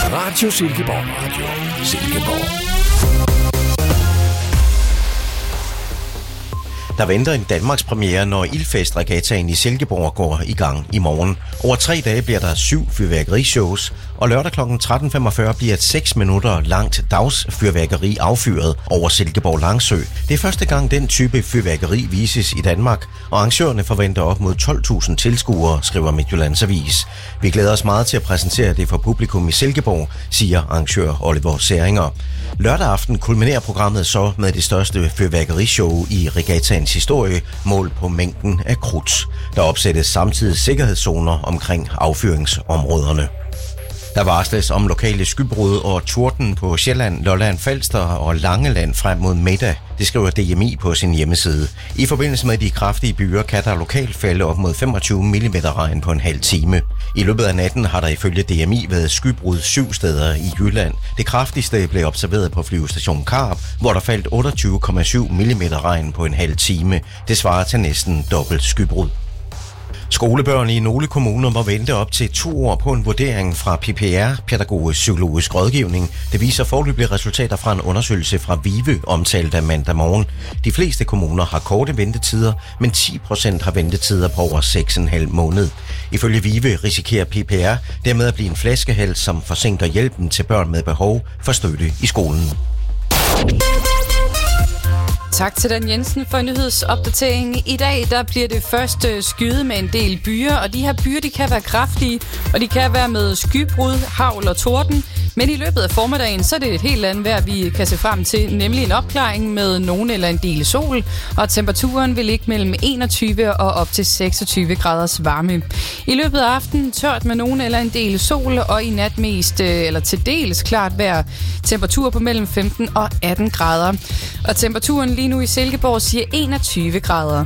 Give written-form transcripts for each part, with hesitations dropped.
Radio Silkeborg. Radio Silkeborg. Der venter en Danmarks premiere, når Ildfest-regattaen i Silkeborg går i gang i morgen. Over 3 dage bliver der 7 fyrværkerishows, og lørdag kl. 13.45 bliver et 6 minutter langt dagsfyrværkeri affyret over Silkeborg Langsø. Det er første gang den type fyrværkeri vises i Danmark, og arrangørerne forventer op mod 12.000 tilskuere, skriver Midtjyllands Avis. Vi glæder os meget til at præsentere det for publikum i Silkeborg, siger arrangør Oliver Særinger. Lørdag aften kulminerer programmet så med det største fyrværkerishow i regattaens historie, målt på mængden af krudt. Der opsættes samtidig sikkerhedszoner omkring affyringsområderne. Der varsles om lokale skybrud og torden på Sjælland, Lolland, Falster og Langeland frem mod middag. Det skriver DMI på sin hjemmeside. I forbindelse med de kraftige byer kan der lokalt falde op mod 25 mm regn på en halv time. I løbet af natten har der ifølge DMI været skybrud 7 steder i Jylland. Det kraftigste blev observeret på flyvestation Karup, hvor der faldt 28,7 mm regn på en halv time. Det svarer til næsten dobbelt skybrud. Skolebørn i nogle kommuner må vente op til 2 år på en vurdering fra PPR, Pædagogisk Psykologisk Rådgivning. Det viser foreløbige resultater fra en undersøgelse fra VIVE, omtalt af mandag morgen. De fleste kommuner har korte ventetider, men 10% har ventetider på over 6,5 måned. Ifølge VIVE risikerer PPR dermed at blive en flaskehals, som forsinker hjælpen til børn med behov for støtte i skolen. Tak til Dan Jensen for nyhedsopdatering. I dag der bliver det først skyet med en del byer, og de her byer de kan være kraftige, og de kan være med skybrud, hagl og torden. Men i løbet af formiddagen, så er det et helt andet vejr, vi kan se frem til, nemlig en opklaring med nogen eller en del sol, og temperaturen vil ligge mellem 21 og op til 26 graders varme. I løbet af aftenen tørt med nogen eller en del sol, og i nat mest eller til dels klart vejr. Temperatur på mellem 15 og 18 grader. Og temperaturen lige nu i Silkeborg siger 21 grader.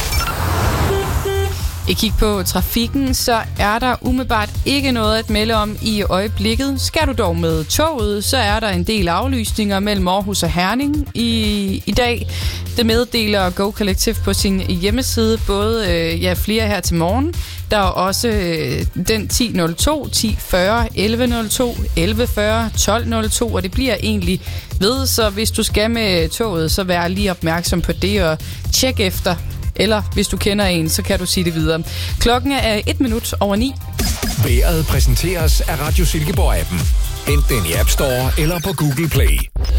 I kig på trafikken, så er der umiddelbart ikke noget at melde om i øjeblikket. Skal du dog med toget, så er der en del aflysninger mellem Aarhus og Herning i dag. Det meddeler Go Collective på sin hjemmeside, både flere her til morgen. Der er også den 10.02, 10.40, 11.02, 11.40, 12.02, og det bliver egentlig ved. Så hvis du skal med toget, så vær lige opmærksom på det og tjek efter. Eller hvis du kender en, så kan du sige det videre. Klokken er 9:01. Vejret præsenteres af Radio Silkeborg-appen. Hent den i App Store eller på Google Play.